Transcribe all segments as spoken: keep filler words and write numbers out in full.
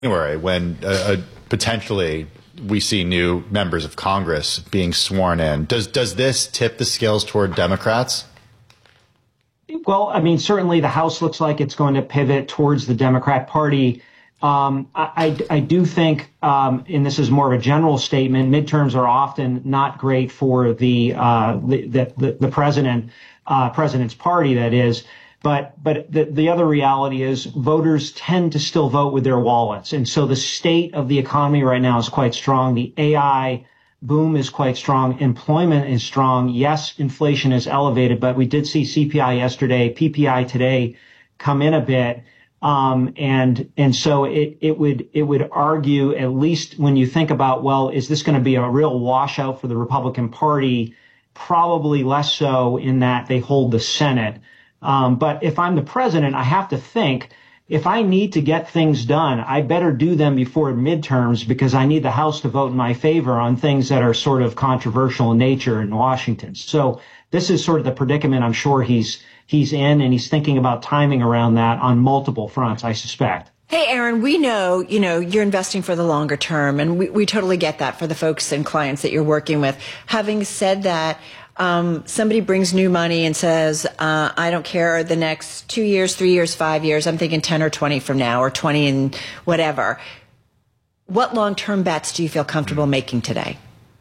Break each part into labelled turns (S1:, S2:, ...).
S1: January, when uh, uh, potentially we see new members of Congress being sworn in. Does does this tip the scales toward Democrats?
S2: Well, I mean, certainly the House looks like it's going to pivot towards the Democrat Party. Um, I, I, I do think, um, and this is more of a general statement, midterms are often not great for the uh, the, the, the president, uh, president's party, that is. But but the, the other reality is voters tend to still vote with their wallets. And so the state of the economy right now is quite strong. The A I boom is quite strong. Employment is strong. Yes, inflation is elevated, but we did see C P I yesterday, P P I today come in a bit. Um, and, and so it, it would, it would argue, at least when you think about, well, is this going to be a real washout for the Republican Party? Probably less so, in that they hold the Senate. Um, but if I'm the president, I have to think, if I need to get things done, I better do them before midterms, because I need the House to vote in my favor on things that are sort of controversial in nature in Washington. So this is sort of the predicament I'm sure he's he's in, and he's thinking about timing around that on multiple fronts, I suspect.
S3: Hey, Aaron, we know, you know, you're investing for the longer term, and we, we totally get that for the folks and clients that you're working with. Having said that, um, somebody brings new money and says, uh, I don't care the next two years, three years, five years, I'm thinking ten or twenty from now, or twenty and whatever. What long-term bets do you feel comfortable making today?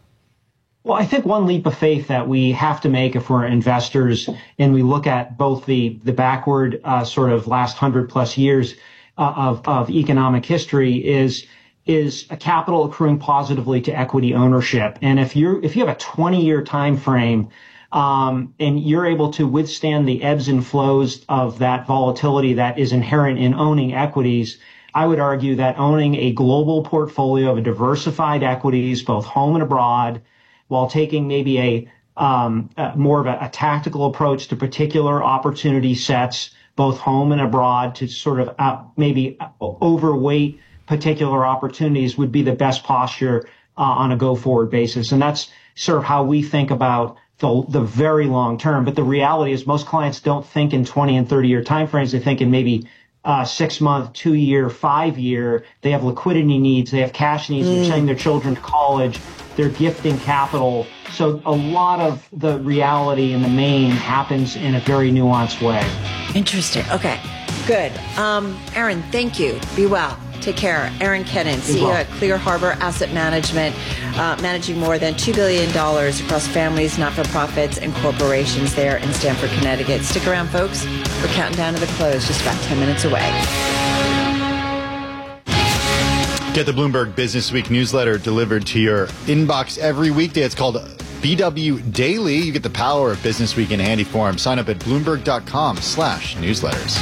S2: Well, I think one leap of faith that we have to make if we're investors, and we look at both the, the backward uh, sort of last hundred plus years uh, of, of economic history, is is a capital accruing positively to equity ownership. And if you're if you have a twenty year time frame, um, and you're able to withstand the ebbs and flows of that volatility that is inherent in owning equities, I would argue that owning a global portfolio of diversified equities, both home and abroad, while taking maybe a um, uh, more of a, a tactical approach to particular opportunity sets, both home and abroad, to sort of uh, maybe overweight particular opportunities, would be the best posture uh, on a go-forward basis. And that's sort of how we think about the, the very long term. But the reality is most clients don't think in twenty and thirty year timeframes. They think in maybe uh, six month, two year, five year. They have liquidity needs. They have cash needs. Mm. They're sending their children to college. They're gifting capital. So a lot of the reality in the main happens in a very nuanced way. Interesting.
S3: Okay, good. Um, Aaron, thank you. Be well. Take care. Aaron Kennan, C E O at Clear Harbor Asset Management, uh, managing more than two billion dollars across families, not-for-profits, and corporations there in Stamford, Connecticut. Stick around, folks. We're counting down to the close, just about ten minutes away.
S1: Get the Bloomberg Business Week newsletter delivered to your inbox every weekday. It's called B W Daily. You get the power of Business Week in handy form. Sign up at Bloomberg.com slash newsletters.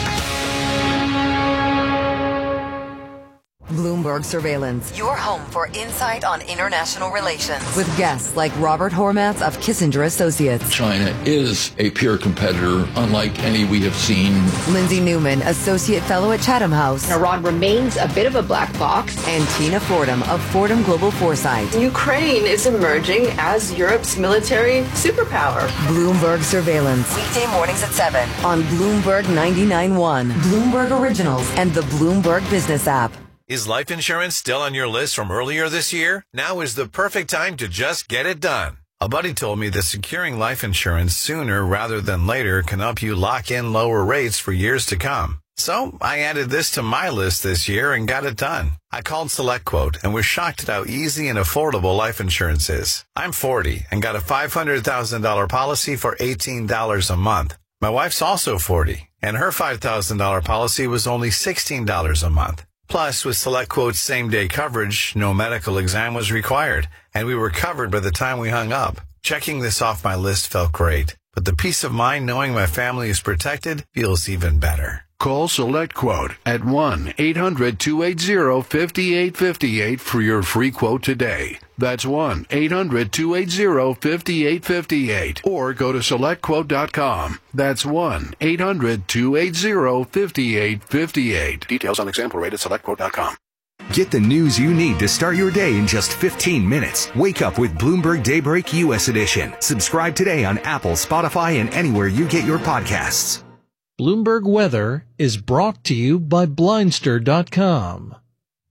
S4: Bloomberg Surveillance,
S5: your home for insight on international relations.
S4: With guests like Robert Hormats of Kissinger Associates.
S6: China is a peer competitor, unlike any we have seen.
S4: Lindsay Newman, Associate Fellow at Chatham House.
S7: Iran remains a bit of a black box.
S4: And Tina Fordham of Fordham Global Foresight.
S7: Ukraine is emerging as Europe's military superpower.
S4: Bloomberg Surveillance.
S5: Weekday mornings at seven.
S4: On Bloomberg ninety-nine point one, Bloomberg Originals, and the Bloomberg Business app.
S8: Is life insurance still on your list from earlier this year? Now is the perfect time to just get it done. A buddy told me that securing life insurance sooner rather than later can help you lock in lower rates for years to come. So I added this to my list this year and got it done. I called SelectQuote and was shocked at how easy and affordable life insurance is. I'm forty and got a five hundred thousand dollars policy for eighteen dollars a month. My wife's also forty, and her five thousand dollars policy was only sixteen dollars a month. Plus, with SelectQuote's same-day coverage, no medical exam was required, and we were covered by the time we hung up. Checking this off my list felt great, but the peace of mind knowing my family is protected feels even better.
S9: Call SelectQuote at one eight hundred two eight zero five eight five eight for your free quote today. That's one eight hundred two eight zero five eight five eight. Or go to select quote dot com. That's one eight hundred two eight zero five eight five eight. Details on example rate at select quote dot com.
S10: Get the news you need to start your day in just fifteen minutes. Wake up with Bloomberg Daybreak U S Edition. Subscribe today on Apple, Spotify, and anywhere you get your podcasts.
S11: Bloomberg Weather is brought to you by Blindster dot com.